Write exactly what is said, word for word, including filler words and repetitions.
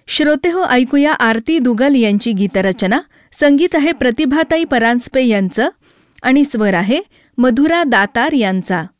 श्रोतेहो, ऐकूया आरती दुगल यांची गीतरचना. संगीत आहे प्रतिभाताई परांजपे यांचं आणि स्वर आहे मधुरा दातार यांचा.